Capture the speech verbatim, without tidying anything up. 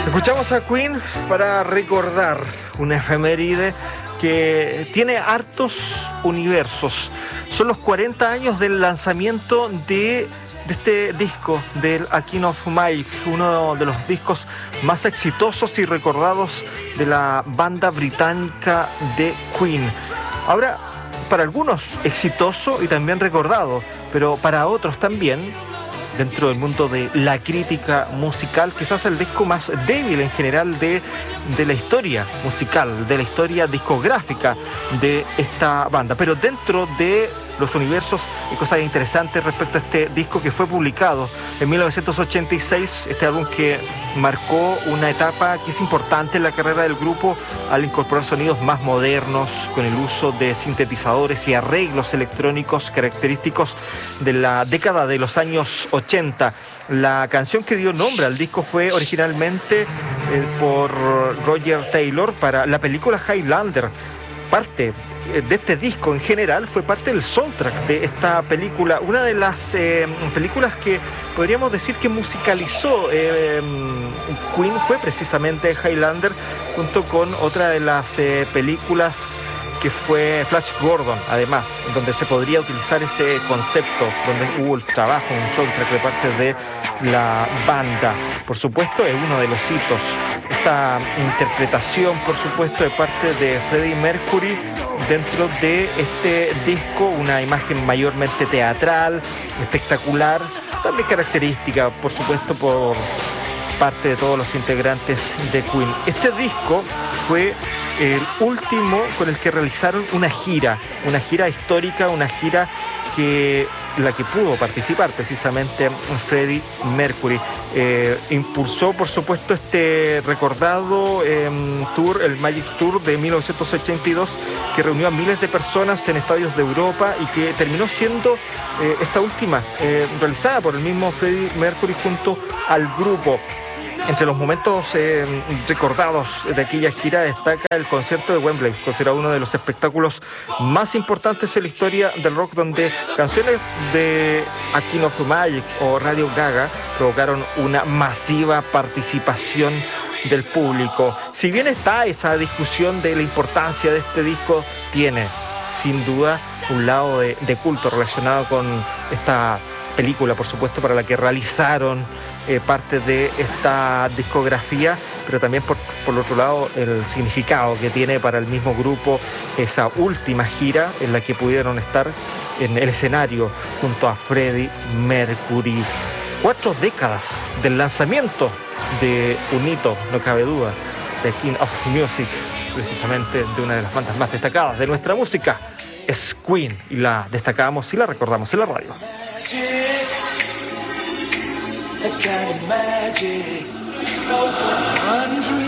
Escuchamos a Queen para recordar una efeméride que tiene hartos universos. Son los cuarenta años del lanzamiento de, de este disco, del A King of Magic, uno de los discos más exitosos y recordados de la banda británica de Queen. Ahora, para algunos exitoso y también recordado, pero para otros también, dentro del mundo de la crítica musical, quizás el disco más débil en general de, de la historia musical, de la historia discográfica de esta banda. Pero dentro de los universos hay cosas interesantes respecto a este disco que fue publicado en mil novecientos ochenta y seis, este álbum que marcó una etapa que es importante en la carrera del grupo al incorporar sonidos más modernos con el uso de sintetizadores y arreglos electrónicos característicos de la década de los años ochenta. La canción que dio nombre al disco fue originalmente eh, por Roger Taylor para la película Highlander. Parte de este disco en general fue parte del soundtrack de esta película, una de las eh, películas que podríamos decir que musicalizó eh, Queen fue precisamente Highlander, junto con otra de las eh, películas que fue Flash Gordon, además, donde se podría utilizar ese concepto, donde hubo el trabajo, un soundtrack de parte de la banda. Por supuesto, es uno de los hitos. Esta interpretación, por supuesto, de parte de Freddie Mercury dentro de este disco, una imagen mayormente teatral, espectacular, también característica, por supuesto, por parte de todos los integrantes de Queen. Este disco fue el último con el que realizaron una gira, una gira histórica, una gira que la que pudo participar precisamente Freddie Mercury. Eh, impulsó, por supuesto, este recordado eh, tour, el Magic Tour de mil novecientos ochenta y dos, que reunió a miles de personas en estadios de Europa y que terminó siendo eh, esta última, eh, realizada por el mismo Freddie Mercury junto al grupo. Entre los momentos eh, recordados de aquella gira destaca el concierto de Wembley, considerado uno de los espectáculos más importantes en la historia del rock, donde canciones de A King of Magic o Radio Gaga provocaron una masiva participación del público. Si bien está esa discusión de la importancia de este disco, tiene sin duda un lado de, de culto relacionado con esta película, por supuesto, para la que realizaron eh, parte de esta discografía, pero también por, por otro lado el significado que tiene para el mismo grupo esa última gira en la que pudieron estar en el escenario junto a Freddie Mercury. Cuatro décadas del lanzamiento de un hito, no cabe duda, de King of Music, precisamente de una de las bandas más destacadas de nuestra música, es Queen, y la destacamos y la recordamos en la radio. A kind of magic.